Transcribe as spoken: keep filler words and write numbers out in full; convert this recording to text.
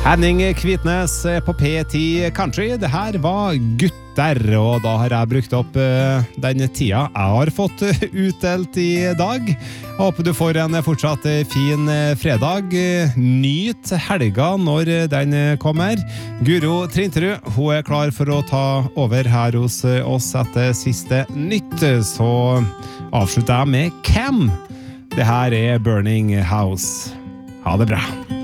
Henning Kvitnes på P ti Country. Det her var gutter, og da har jeg brukt opp uh, den tida jeg har fått uh, utdelt i dag. Jeg håper du får en fortsatt uh, fin uh, fredag. Uh, nyt helga når uh, den uh, kommer. Guro Trinterud, hun er klar for å ta over her hos uh, oss etter siste nytt. Så avslutter jeg med Cam. Det her er Burning House. Ha det bra.